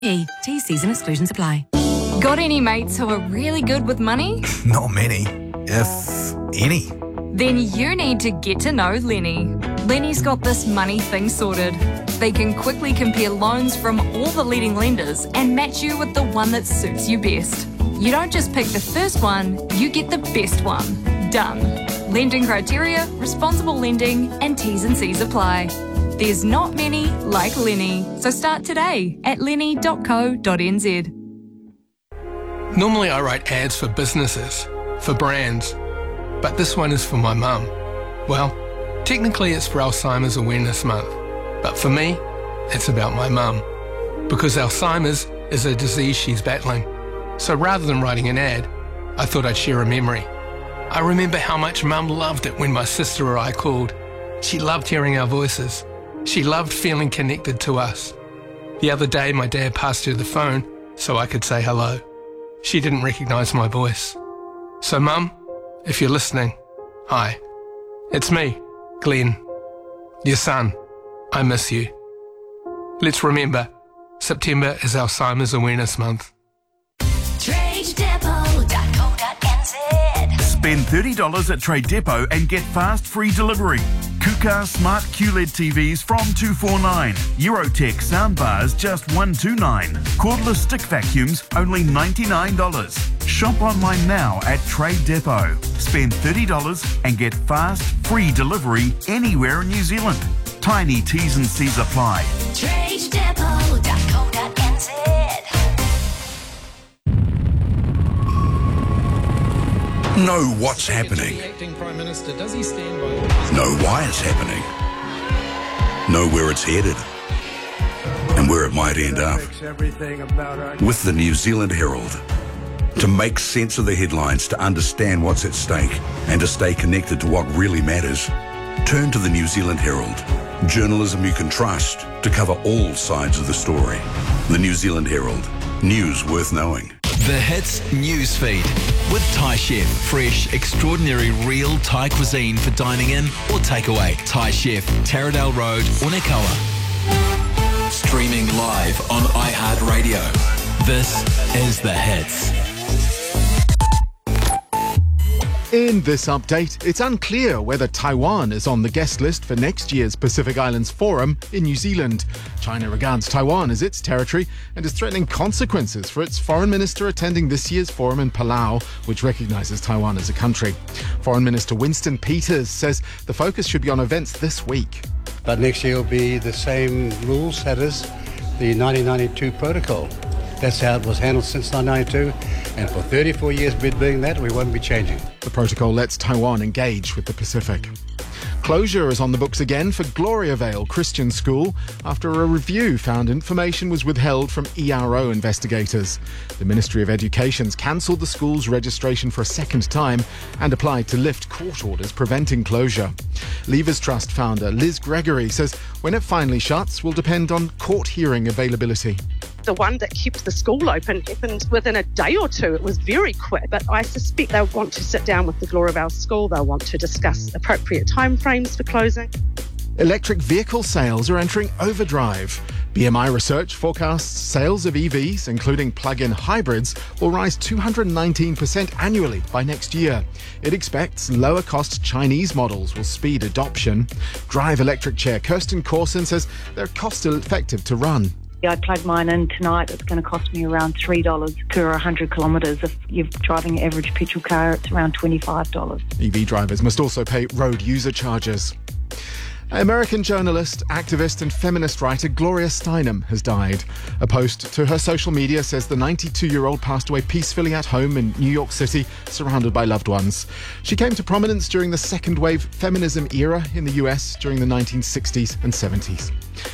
T's and exclusions apply. Got any mates who are really good with money? Not many, if any. Then you need to get to know Lenny. Lenny's got this money thing sorted. They can quickly compare loans from all the leading lenders and match you with the one that suits you best. You don't just pick the first one, you get the best one. Done. Lending criteria, responsible lending, and T's and C's apply. There's not many like Lenny, so start today at lenny.co.nz. Normally I write ads for businesses, for brands, but this one is for my mum. Well, technically it's for Alzheimer's Awareness Month, but for me, it's about my mum. Because Alzheimer's is a disease she's battling. So rather than writing an ad, I thought I'd share a memory. I remember how much Mum loved it when my sister or I called. She loved hearing our voices. She loved feeling connected to us. The other day my dad passed her the phone so I could say hello. She didn't recognise my voice. So Mum, if you're listening, hi. It's me, Glenn, your son. I miss you. Let's remember, September is Alzheimer's Awareness Month. TradeDepot.co.nz. Spend $30 at Trade Depot and get fast free delivery. Kuka Smart QLED TVs from $249. Eurotech soundbars just $129. Cordless stick vacuums only $99. Shop online now at Trade Depot. Spend $30 and get fast free delivery anywhere in New Zealand. Tiny T's and C's apply. TradeDepot.co.nz. Know what's happening. Know why it's happening. Know where it's headed and where it might end up. With the New Zealand Herald. To make sense of the headlines, to understand what's at stake, and to stay connected to what really matters, turn to the New Zealand Herald. Journalism you can trust to cover all sides of the story. The New Zealand Herald. News worth knowing. The Hits Newsfeed with Thai Chef. Fresh, extraordinary, real Thai cuisine for dining in or takeaway. Thai Chef, Taradale Road, Unekoa. Streaming live on iHeartRadio. This is The Hits. In this update, it's unclear whether Taiwan is on the guest list for next year's Pacific Islands Forum in New Zealand. China regards Taiwan as its territory and is threatening consequences for its foreign minister attending this year's forum in Palau, which recognises Taiwan as a country. Foreign Minister Winston Peters says the focus should be on events this week. But next year will be the same rules as the 1992 protocol. That's how it was handled since 1992, and for 34 years being that, we won't be changing. The protocol lets Taiwan engage with the Pacific. Closure is on the books again for Gloriavale Christian School after a review found information was withheld from ERO investigators. The Ministry of Education's cancelled the school's registration for a second time and applied to lift court orders preventing closure. Leavers Trust founder Liz Gregory says when it finally shuts will depend on court hearing availability. The one that kept the school open happened within a day or two. It was very quick, but I suspect they'll want to sit down with the Gloriavale School. They'll want to discuss appropriate timeframes for closing. Electric vehicle sales are entering overdrive. BMI Research forecasts sales of EVs, including plug-in hybrids, will rise 219% annually by next year. It expects lower-cost Chinese models will speed adoption. Drive electric chair Kirsten Corson says they're cost-effective to run. I plugged mine in tonight. It's going to cost me around $3 per 100 kilometres. If you're driving an average petrol car, it's around $25. EV drivers must also pay road user charges. American journalist, activist and feminist writer Gloria Steinem has died. A post to her social media says the 92-year-old passed away peacefully at home in New York City, surrounded by loved ones. She came to prominence during the second wave feminism era in the US during the 1960s and 70s.